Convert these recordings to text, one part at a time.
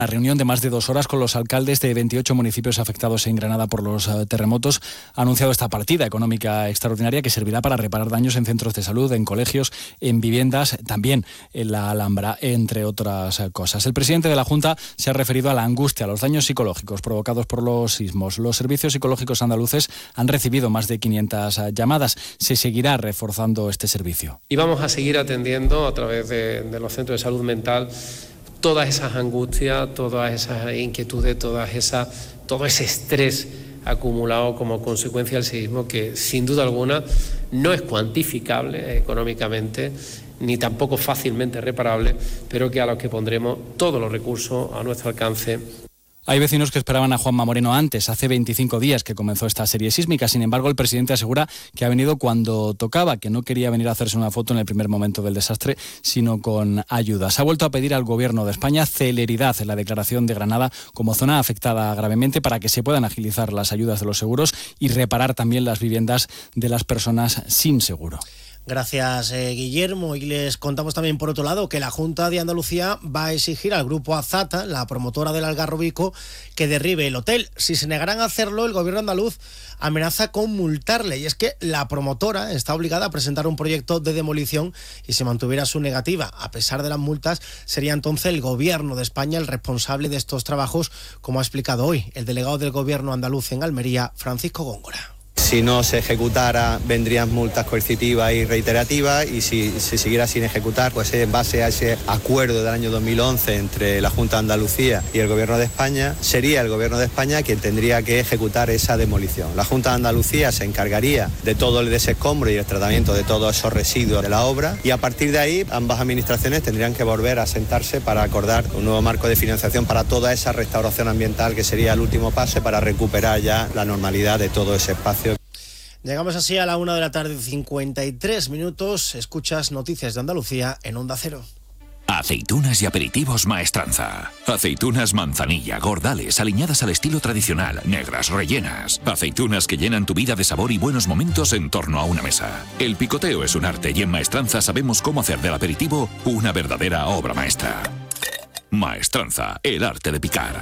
Una reunión de más de 2 horas con los alcaldes de 28 municipios afectados en Granada por los terremotos ha anunciado esta partida económica extraordinaria que servirá para reparar daños en centros de salud, en colegios, en viviendas, también en la Alhambra, entre otras cosas. El presidente de la Junta se ha referido a la angustia, a los daños psicológicos provocados por los sismos. Los servicios psicológicos andaluces han recibido más de 500 llamadas. Se seguirá reforzando este servicio. Y vamos a seguir atendiendo a través de los centros de salud mental todas esas angustias, todas esas inquietudes, todo ese estrés acumulado como consecuencia del sismo, que sin duda alguna no es cuantificable económicamente ni tampoco fácilmente reparable, pero que a los que pondremos todos los recursos a nuestro alcance. Hay vecinos que esperaban a Juanma Moreno antes, hace 25 días que comenzó esta serie sísmica. Sin embargo, el presidente asegura que ha venido cuando tocaba, que no quería venir a hacerse una foto en el primer momento del desastre, sino con ayuda. Se ha vuelto a pedir al Gobierno de España celeridad en la declaración de Granada como zona afectada gravemente para que se puedan agilizar las ayudas de los seguros y reparar también las viviendas de las personas sin seguro. Gracias, Guillermo. Y les contamos también, por otro lado, que la Junta de Andalucía va a exigir al grupo Azata, la promotora del Algarrobico, que derribe el hotel. Si se negaran a hacerlo, el gobierno andaluz amenaza con multarle. Y es que la promotora está obligada a presentar un proyecto de demolición y si mantuviera su negativa, a pesar de las multas, sería entonces el gobierno de España el responsable de estos trabajos, como ha explicado hoy el delegado del gobierno andaluz en Almería, Francisco Góngora. Si no se ejecutara, vendrían multas coercitivas y reiterativas, y si se siguiera sin ejecutar, pues en base a ese acuerdo del año 2011 entre la Junta de Andalucía y el Gobierno de España, sería el Gobierno de España quien tendría que ejecutar esa demolición. La Junta de Andalucía se encargaría de todo el desescombro y el tratamiento de todos esos residuos de la obra, y a partir de ahí ambas administraciones tendrían que volver a sentarse para acordar un nuevo marco de financiación para toda esa restauración ambiental, que sería el último paso para recuperar ya la normalidad de todo ese espacio. Llegamos así a la 1:53 p.m. Escuchas Noticias de Andalucía en Onda Cero. Aceitunas y aperitivos Maestranza. Aceitunas manzanilla, gordales, aliñadas al estilo tradicional, negras, rellenas. Aceitunas que llenan tu vida de sabor y buenos momentos en torno a una mesa. El picoteo es un arte y en Maestranza sabemos cómo hacer del aperitivo una verdadera obra maestra. Maestranza, el arte de picar.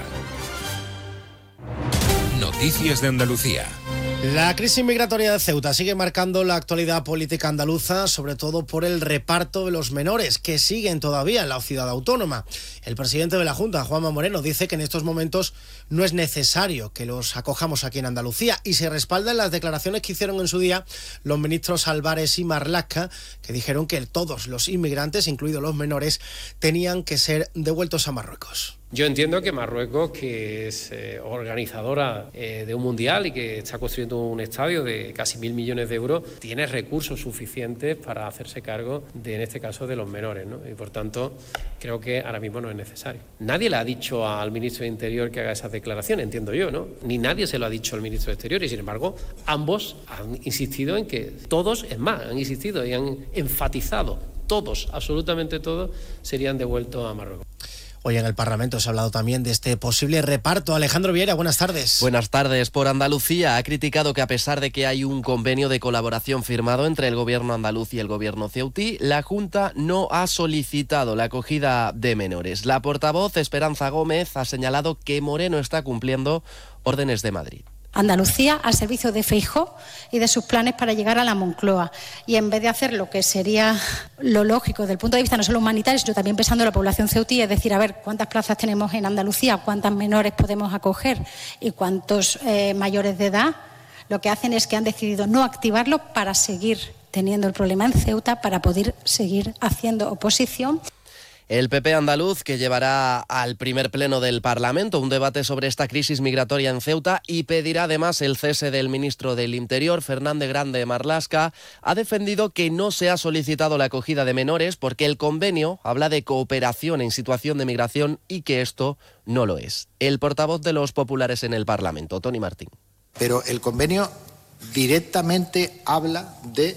Noticias de Andalucía. La crisis migratoria de Ceuta sigue marcando la actualidad política andaluza, sobre todo por el reparto de los menores que siguen todavía en la ciudad autónoma. El presidente de la Junta, Juanma Moreno, dice que en estos momentos no es necesario que los acojamos aquí en Andalucía y se respalda en las declaraciones que hicieron en su día los ministros Álvarez y Marlaska, que dijeron que todos los inmigrantes, incluidos los menores, tenían que ser devueltos a Marruecos. Yo entiendo que Marruecos, que es organizadora de un mundial y que está construyendo un estadio de casi 1.000 millones de euros, tiene recursos suficientes para hacerse cargo de, en este caso, de los menores, ¿no? Y por tanto, creo que ahora mismo no es necesario. Nadie le ha dicho al ministro de Interior que haga esas declaraciones, entiendo yo, ¿no? Ni nadie se lo ha dicho al ministro de Exterior, y sin embargo, ambos han insistido en que todos, es más, han insistido y han enfatizado, todos, absolutamente todos, serían devueltos a Marruecos. Hoy en el Parlamento se ha hablado también de este posible reparto. Alejandro Vieira, buenas tardes. Buenas tardes. Por Andalucía ha criticado que a pesar de que hay un convenio de colaboración firmado entre el gobierno andaluz y el gobierno ceutí, la Junta no ha solicitado la acogida de menores. La portavoz Esperanza Gómez ha señalado que Moreno está cumpliendo órdenes de Madrid. Andalucía al servicio de Feijóo y de sus planes para llegar a la Moncloa. Y en vez de hacer lo que sería lo lógico desde el punto de vista no solo humanitario, sino también pensando en la población ceutí, es decir, a ver cuántas plazas tenemos en Andalucía, cuántas menores podemos acoger y cuántos mayores de edad, lo que hacen es que han decidido no activarlo para seguir teniendo el problema en Ceuta, para poder seguir haciendo oposición. El PP andaluz, que llevará al primer pleno del Parlamento un debate sobre esta crisis migratoria en Ceuta y pedirá además el cese del ministro del Interior, Fernández Grande Marlaska, ha defendido que no se ha solicitado la acogida de menores porque el convenio habla de cooperación en situación de migración y que esto no lo es. El portavoz de los populares en el Parlamento, Tony Martín. Pero el convenio directamente habla de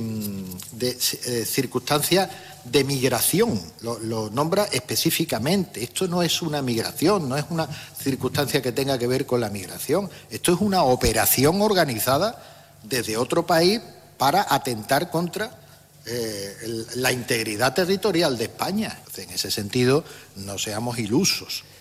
circunstancias de migración, lo nombra específicamente. Esto no es una migración, no es una circunstancia que tenga que ver con la migración. Esto es una operación organizada desde otro país para atentar contra la integridad territorial de España. En ese sentido, no seamos ilusos.